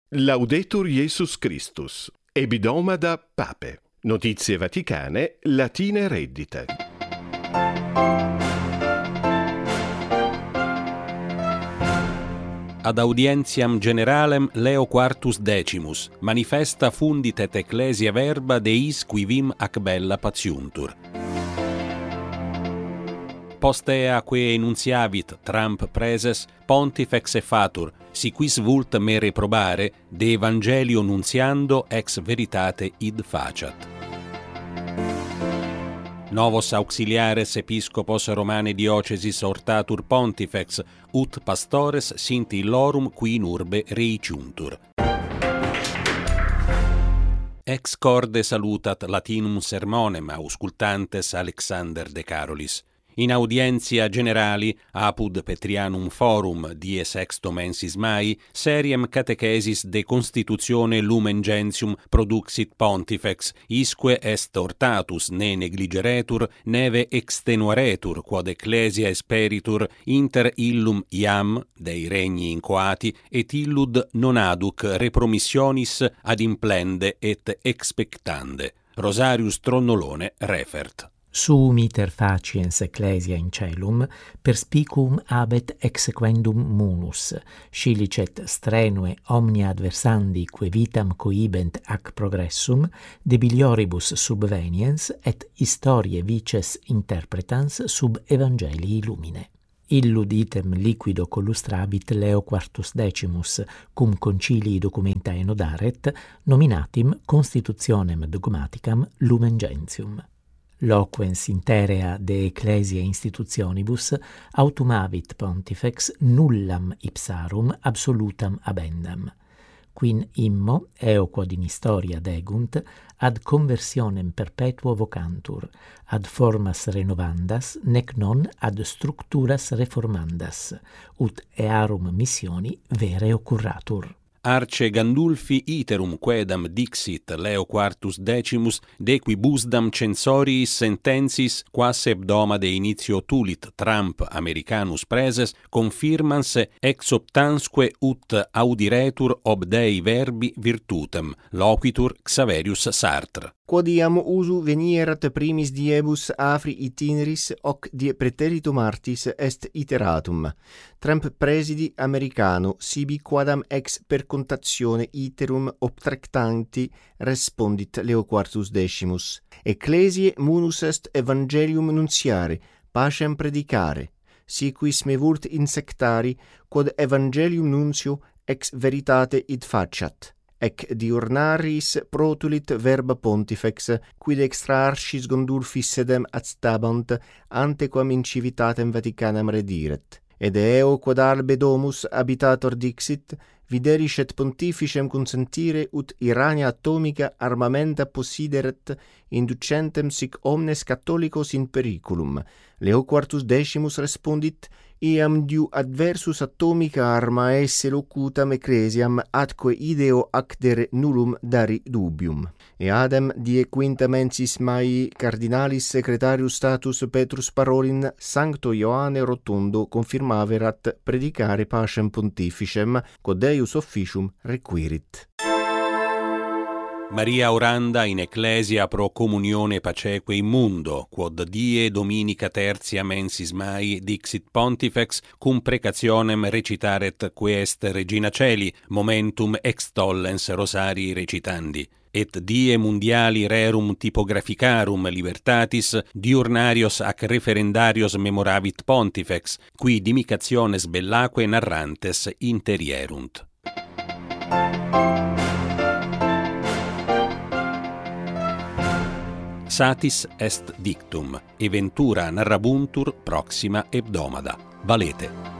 Laudetur Jesus Christus, Hebdomada Pape. Notizie vaticane, latine reddite. Ad audientiam generalem Leo Quartus Decimus manifesta fundit et ecclesia verba deis qui vim ac bella patiuntur. Post ea quae enunciavit Trump preses, pontifex effatur, si quis vult me reprobare, de evangelio nuntiando ex veritate id faciat. Novos auxiliares episcopos Romane diocesis ortatur pontifex, ut pastores sint illorum qui in urbe reiciuntur. Ex corde salutat Latinum sermonem auscultantes Alexander de Carolis. In audientia generali, apud Petrianum Forum, die sexto mensis Mai, seriem catechesis de constitutione Lumen Gentium produxit pontifex, isque est ortatus ne negligeretur, neve extenuaretur, quod ecclesia esperitur, inter illum iam, dei regni incoati, et illud non aduc repromissionis ad implende et expectande. Rosarius Tronnolone refert. Sumiter faciens ecclesia in celum, perspicuum abet exequendum munus, scilicet strenue omnia adversandi que vitam cohibent ac progressum, debilioribus subveniens et historiae vices interpretans sub evangelii lumine. Illud item liquido collustravit Leo Quartus Decimus, cum concilii documentae nodaret, nominatim constitutionem dogmaticam Lumen Gentium. Loquens interea de ecclesia institutionibus autumavit pontifex nullam ipsarum absolutam abendam, quin immo, eo quod in historia degunt, ad conversionem perpetuo vocantur, ad formas renovandas, nec non ad structuras reformandas, ut earum missioni vere occurratur. Arce Gandulfi iterum quedam dixit Leo Quartus Decimus, de quibusdam censoriis sentensis quas hebdomade initio tulit Trump Americanus preses, confirmans ex optansque ut audiretur ob Dei verbi virtutem, loquitur Xaverius Sartre. Quod iam usu venierat primis diebus afri itineris, hoc die praeterito martis est iteratum. Trump presidi Americano, sibi quadam ex per contatione iterum obtractanti respondit Leo Quartus Decimus. Ecclesiae munus est evangelium nunciare, pacem predicare. Si quis me vult insectari, quod evangelium nuncio ex veritate id faciat. Ec diurnaris protulit verba pontifex, quid extra archis Gandulfis sedem adstabant, antequam in civitatem Vaticanam rediret. Ed eo quod albe domus habitator dixit, videris et pontificem consentire ut Irania atomica armamenta possideret, inducentem sic omnes catholicos in periculum. Leo Quartus Decimus respondit, iam diu adversus atomica arma esse locutam ecclesiam atque ideo acdere nullum dari dubium. Eadem die quinta mensis Mai cardinalis secretarius status Petrus Parolin Sancto Ioanne Rotundo confirmaverat predicare pacem pontificem, quod Deus officium requirit. Maria oranda in ecclesia pro communione paceque in mundo, quod die dominica tertia mensis Mai dixit pontifex, cum precationem recitaret quest Regina Celi, momentum extollens rosarii recitandi. Et die mundiali rerum typograficarum libertatis, diurnarios ac referendarios memoravit pontifex, qui dimicationes bellaque narrantes interierunt. Satis est dictum, eventura narrabuntur proxima hebdomada. Valete.